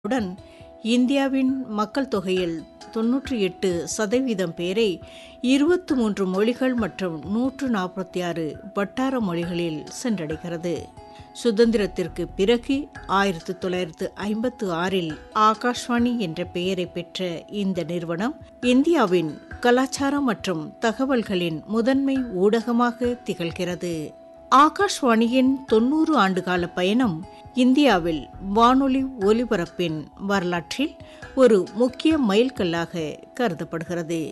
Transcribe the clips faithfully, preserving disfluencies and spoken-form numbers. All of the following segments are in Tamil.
உடன் இந்தியாவின் மக்கள் தொகையில் தொன்னூற்றி எட்டு சதவீதம் பேரை இருபத்தி மூன்று மொழிகள் மற்றும் நூற்று நாற்பத்தி ஆறு வட்டார மொழிகளில் சென்றடைகிறது. சுதந்திரத்திற்கு பிறகு ஆயிரத்தி தொள்ளாயிரத்து ஐம்பத்து ஆறில் ஆகாஷ்வாணி என்ற பெயரை பெற்ற இந்த நிறுவனம் இந்தியாவின் கலாச்சாரம் மற்றும் தகவல்களின் முதன்மை ஊடகமாக திகழ்கிறது. ஆகாஷ்வாணியின் தொன்னூறு ஆண்டுகால பயணம் இந்தியாவில் வானொலி ஒலிபரப்பின் வரலாற்றில் ஒரு முக்கிய மைல்கல்லாக கருதப்படுகிறது.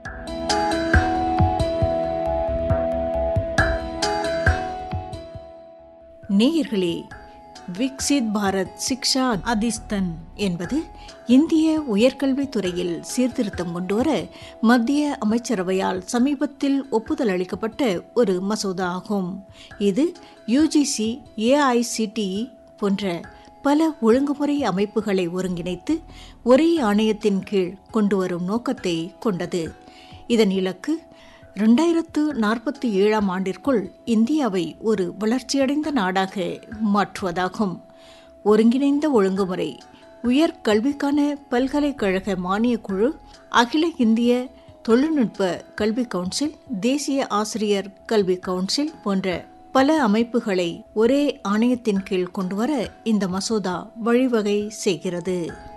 நேயர்களே, விக்சித் பாரத் சிக்ஷா அதிஸ்தன் என்பது இந்திய உயர்கல்வித் துறையில் சீர்திருத்தம் கொண்டுவர மத்திய அமைச்சரவையால் சமீபத்தில் ஒப்புதல் அளிக்கப்பட்ட ஒரு மசோதா ஆகும். இது யுஜிசி, ஏஐசிடிஇ போன்ற பல ஒழுங்குமுறை அமைப்புகளை ஒருங்கிணைத்து ஒரே ஆணையத்தின் கீழ் கொண்டுவரும் நோக்கத்தை கொண்டது. இதன் இலக்கு இரண்டாயிரத்து நாற்பத்தி ஏழாம் ஆண்டிற்குள் இந்தியாவை ஒரு வளர்ச்சியடைந்த நாடாக மாற்றுவதாகும். ஒருங்கிணைந்த ஒழுங்குமுறை, உயர்கல்விக்கான பல்கலைக்கழக மானியக் குழு, அகில இந்திய தொழில்நுட்ப கல்வி கவுன்சில், தேசிய ஆசிரியர் கல்வி கவுன்சில் போன்ற பல அமைப்புகளை ஒரே ஆணையத்தின் கீழ் கொண்டுவர இந்த மசோதா வழிவகை செய்கிறது.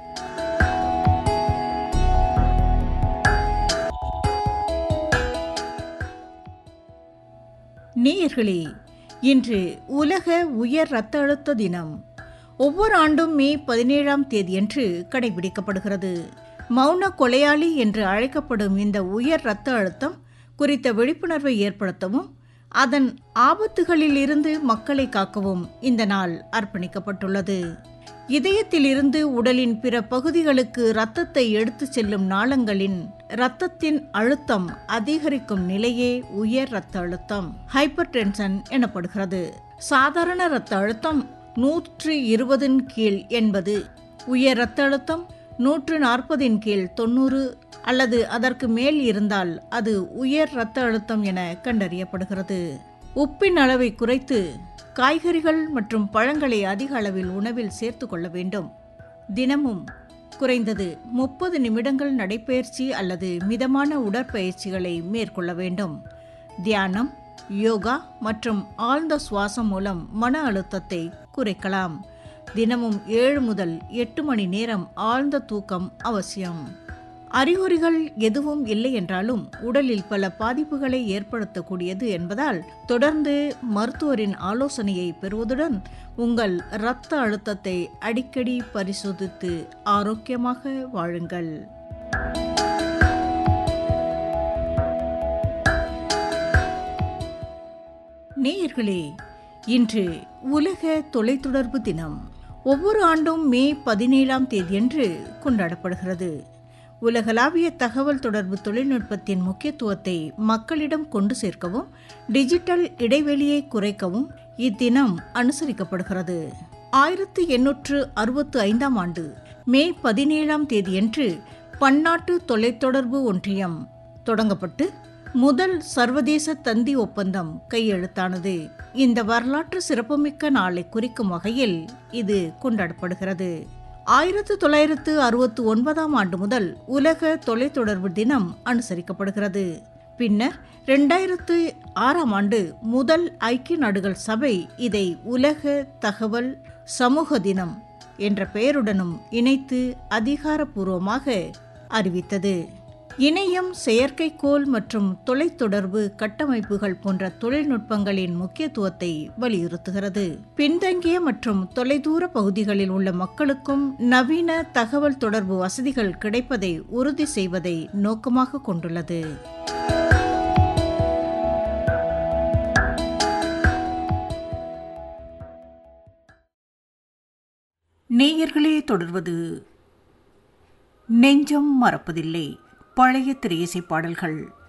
நேயர்களே, இன்று உலக உயர் இரத்த அழுத்த தினம். ஒவ்வொரு ஆண்டும் மே பதினேழாம் தேதியன்று கடைபிடிக்கப்படுகிறது. மௌன கொலையாளி என்று அழைக்கப்படும் இந்த உயர் இரத்த அழுத்தம் குறித்த விழிப்புணர்வை ஏற்படுத்தவும் அதன் ஆபத்துகளில் இருந்து மக்களை காக்கவும் இந்த நாள் அர்ப்பணிக்கப்பட்டுள்ளது. இதயத்தில் இருந்து உடலின் பிற பகுதிகளுக்கு இரத்தத்தை எடுத்துச் செல்லும் நாளங்களின் இரத்தத்தின் அழுத்தம் அதிகரிக்கும் நிலையே உயர் இரத்த அழுத்தம், ஹைப்பர் டென்ஷன் எனப்படுகிறது. சாதாரண இரத்த அழுத்தம் நூற்று இருபதின் கீழ் எண்பது, உயர் இரத்த அழுத்தம் நூற்று நாற்பதின் கீழ் தொன்னூறு அல்லது அதற்கு மேல் இருந்தால் அது உயர் இரத்த அழுத்தம் என கண்டறியப்படுகிறது. உப்பின் அளவை குறைத்து காய்கறிகள் மற்றும் பழங்களை அதிக அளவில் உணவில் சேர்த்து கொள்ள வேண்டும். தினமும் குறைந்தது முப்பது நிமிடங்கள் நடைப்பயிற்சி அல்லது மிதமான உடற்பயிற்சிகளை மேற்கொள்ள வேண்டும். தியானம், யோகா மற்றும் ஆழ்ந்த சுவாசம் மூலம் மன அழுத்தத்தை குறைக்கலாம். தினமும் ஏழு முதல் எட்டு மணி நேரம் ஆழ்ந்த தூக்கம் அவசியம். அறிகுறிகள் எதுவும் இல்லை என்றாலும் உடலில் பல பாதிப்புகளை ஏற்படுத்தக்கூடியது என்பதால் தொடர்ந்து மருத்துவரின் ஆலோசனையை பெறுவதுடன் உங்கள் இரத்த அழுத்தத்தை அடிக்கடி பரிசோதித்து ஆரோக்கியமாக வாழுங்கள். நேயர்களே, இன்று உலக தொலைத்தொடர்பு தினம். ஒவ்வொரு ஆண்டும் மே பதினேழாம் தேதியன்று கொண்டாடப்படுகிறது. உலகளாவிய தகவல் தொடர்பு தொழில்நுட்பத்தின் முக்கியத்துவத்தை மக்களிடம் கொண்டு சேர்க்கவும் டிஜிட்டல் இடைவெளியை குறைக்கவும் இத்தினம் அனுசரிக்கப்படுகிறது. ஆயிரத்தி எண்ணூற்று அறுபத்தி ஐந்தாம் ஆண்டு மே பதினேழாம் தேதியன்று பன்னாட்டு தொலைத்தொடர்பு ஒன்றியம் தொடங்கப்பட்டு முதல் சர்வதேச தந்தி ஒப்பந்தம் கையெழுத்தானது. இந்த வரலாற்று சிறப்புமிக்க நாளை குறிக்கும் வகையில் இது கொண்டாடப்படுகிறது. ஆயிரத்தி தொள்ளாயிரத்து அறுபத்தி ஒன்பதாம் ஆண்டு முதல் உலக தொலைத்தொடர்பு தினம் அனுசரிக்கப்படுகிறது. பின்னர் இரண்டாயிரத்து ஆறாம் ஆண்டு முதல் ஐக்கிய நாடுகள் சபை இதை உலக தகவல் சமூக தினம் என்ற பெயருடனும் இணைத்து அதிகாரப்பூர்வமாக அறிவித்தது. இணையம், செயற்கைக்கோள் மற்றும் தொலைத்தொடர்பு கட்டமைப்புகள் போன்ற தொழில்நுட்பங்களின் முக்கியத்துவத்தை வலியுறுத்துகிறது. பின்தங்கிய மற்றும் தொலைதூர பகுதிகளில் உள்ள மக்களுக்கும் நவீன தகவல் தொடர்பு வசதிகள் கிடைப்பதை உறுதி செய்வதை நோக்கமாக கொண்டுள்ளது. நேயர்களே, தொடர்வது நெஞ்சம் மறப்பதில்லை, பழைய திரையிசை பாடல்கள்.